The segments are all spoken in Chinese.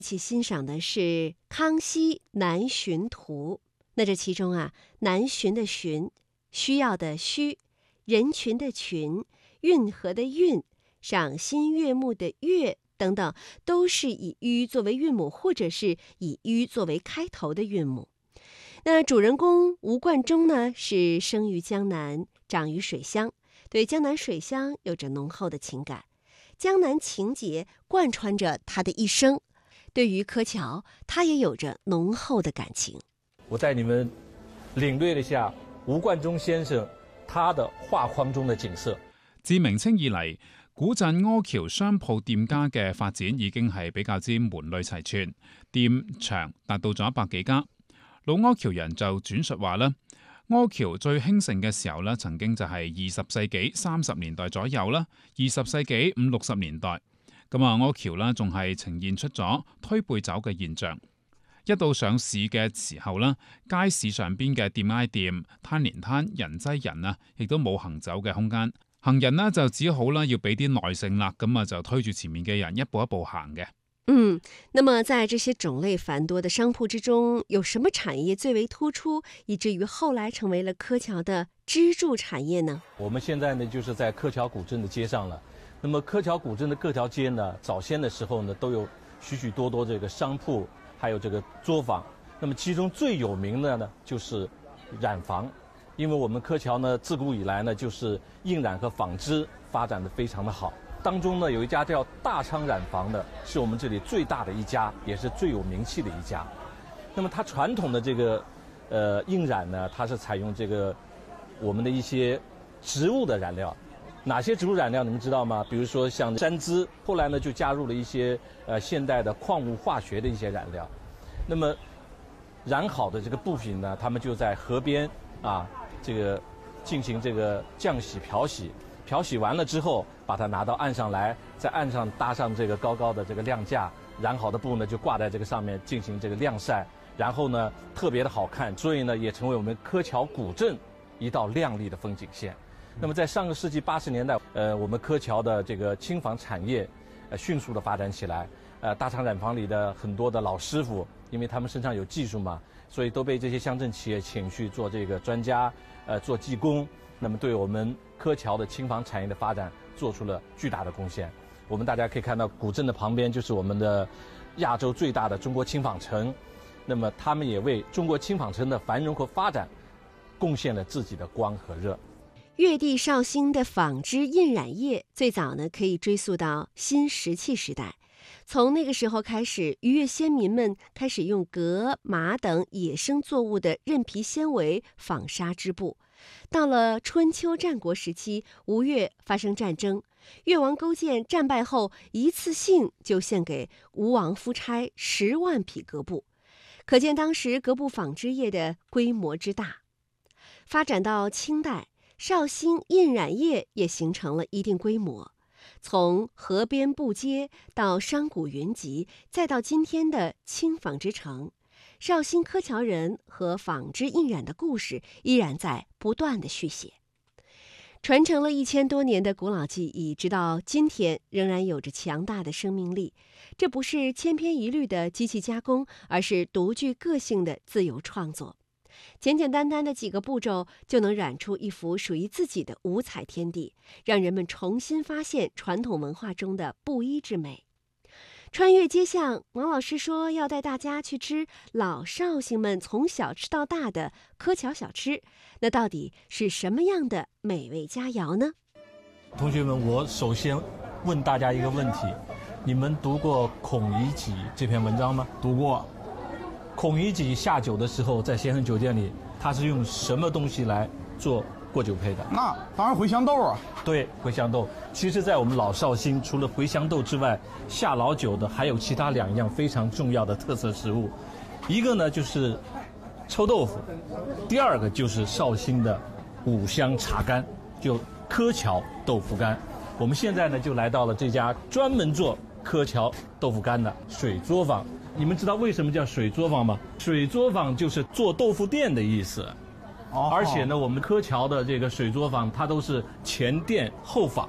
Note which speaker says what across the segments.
Speaker 1: 一起欣赏的是《康熙南巡图》。那这其中啊，南巡的巡，需要的需，人群的群，运河的运，赏心悦目的悦等等，都是以吁作为韵母，或者是以吁作为开头的韵母。那主人公吴冠中呢，是生于江南，长于水乡，对江南水乡有着浓厚的情感，江南情节贯穿着他的一生。对于柯桥，他也有着浓厚的感情。
Speaker 2: 我带你们領略了一下吳冠中先生他的畫框中的景色。
Speaker 3: 自明清以嚟，古鎮柯橋商鋪店家嘅發展已經係比較之門類齊全，店場達到咗100幾家。老柯橋人就轉述話啦，柯橋最興盛嘅時候咧，曾經就係20世紀30年代左右啦，20世紀50、60年代。咁啊，柯橋啦，仲係呈現出咗推背走嘅現象。一到上市嘅時候啦，街市上邊嘅店挨店、攤連攤、人擠人啊，亦都冇行走嘅空間。行人呢就只好啦，要俾啲耐性啦，咁啊就推住前面嘅人一步一步行嘅。
Speaker 1: 那麼在這些種類繁多的商鋪之中，有什麼產業最為突出，以至於後來成為了柯橋的支柱產業呢？
Speaker 2: 我們現在呢，就是在柯橋古鎮的街上了。那麼柯橋古鎮的各條街呢，早先的時候呢，都有許許多多這個商鋪，還有這個作坊。那麼其中最有名的呢，就是染坊。因為我們柯橋呢，自古以來呢，就是印染和紡織發展得非常的好。當中呢，有一家叫大昌染坊的，是我們這裡最大的一家，也是最有名氣的一家。那麼它傳統的這個印染呢，它是採用這個我們的一些植物的染料。哪些植物染料你們知道嗎？比如說像山梔，後來呢就加入了一些現代的礦物化學的一些染料。那麼染好的這個布品呢，他們就在河邊啊，這個進行這個降洗、漂洗。漂洗完了之後，把它拿到岸上來，在岸上搭上這個高高的這個晾架，染好的布呢就掛在這個上面進行這個晾曬，然後呢特別的好看，所以呢也成為我們柯橋古鎮一道亮麗的風景線。那麼在上個世紀80年代，我們柯橋的這個輕紡產業，迅速的發展起來。大昌染坊裡的很多的老師傅，因為他們身上有技術嘛，所以都被這些鄉鎮企業請去做這個專家，做技工。那麼對我們柯橋的輕紡產業的發展做出了巨大的貢獻。我們大家可以看到，古鎮的旁邊就是我們的亞洲最大的中國輕紡城。那麼他們也為中國輕紡城的繁榮和發展貢獻了自己的光和熱。
Speaker 1: 粵地紹興的紡織印染業最早呢，可以追溯到新石器時代。從那個時候開始，漁業先民們開始用革、麻等野生作物的韌皮纖維紡紗織布。到了春秋戰國時期，吳越發生戰爭，越王勾踐戰敗後，一次性就獻給吳王夫差10萬匹革布，可見當時革布紡織業的規模之大。發展到清代，紹興印染業也形成了一定規模，從河邊布街到商賈雲集，再到今天的輕紡織城，紹興柯橋人和紡織印染的故事依然在不斷的續寫，傳承了1000多年的古老技藝，直到今天仍然有着強大的生命力。這不是千篇一律的機器加工，而是獨具個性的自由創作。簡簡單單的幾個步驟就能染出一幅屬於自己的五彩天地，讓人們重新發現傳統文化中的布衣之美。穿越街巷，王老師說要帶大家去吃老紹興們從小吃到大的柯橋小吃，那到底是什麼樣的美味佳肴呢？
Speaker 2: 同學們，我首先問大家一個問題，你們讀過《孔乙己》這篇文章嗎？
Speaker 4: 讀過。
Speaker 2: 孔乙己下酒的時候，在咸亨酒店裡，他是用什麼東西來做過酒配的？
Speaker 4: 那當然茴香豆啊。
Speaker 2: 對，茴香豆。其實在我們老紹興，除了茴香豆之外，下老酒的還有其他2樣非常重要的特色食物，一個呢就是臭豆腐，第二個就是紹興的五香茶乾，就柯橋豆腐乾。我們現在呢就來到了這家專門做柯橋豆腐乾的水作坊。你們知道為什麼叫水作坊嗎？水作坊就是做豆腐店的意思。而且呢，我們柯橋的這個水作坊，它都是前店後坊，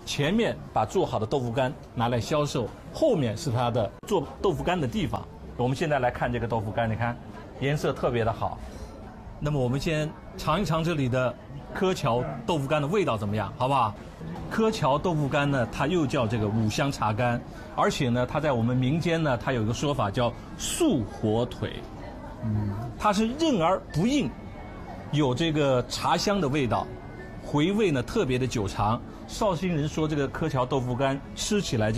Speaker 2: 前面把做好的豆腐干拿来销售，后面是它的做豆腐干的地方。我们现在来看这个豆腐干，你看颜色特别的好。那么我们先尝一尝这里的柯桥豆腐干的味道怎么样，好不好？柯桥豆腐干呢，它又叫这个五香茶干，而且呢，它在我们民间呢，它有一个说法叫素火腿，它是韧而不硬，有这个茶香的味道，回味呢特别的久长。绍兴人说这个柯桥豆腐干吃起来